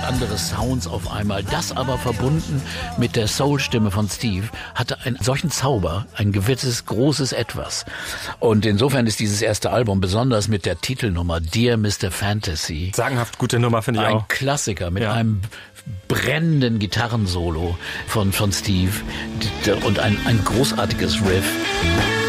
andere Sounds auf einmal. Das aber verbunden mit der Soul-Stimme von Steve hatte einen solchen Zauber, ein gewisses großes Etwas. Und insofern ist dieses erste Album besonders mit der Titelnummer Dear Mr. Fantasy. Sagenhaft gute Nummer, finde ich auch. Ein Klassiker mit einem brennenden Gitarrensolo von Steve und ein großartiges Riff.